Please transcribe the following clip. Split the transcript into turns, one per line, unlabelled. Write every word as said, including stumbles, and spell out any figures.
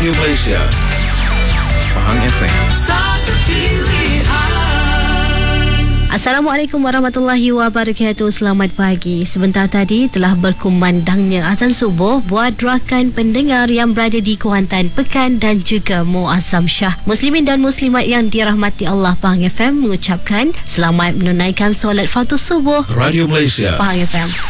Radio Malaysia, Pahang F M.
Satu pilihan.
Assalamualaikum warahmatullahi wabarakatuh. Selamat pagi. Sebentar tadi telah berkumandangnya azan subuh buat rakan pendengar yang berada di Kuantan, Pekan dan juga Muazzam Shah. Muslimin dan muslimat yang dirahmati Allah, Pahang F M mengucapkan selamat menunaikan solat fardu subuh.
Radio Malaysia,
Pahang F M.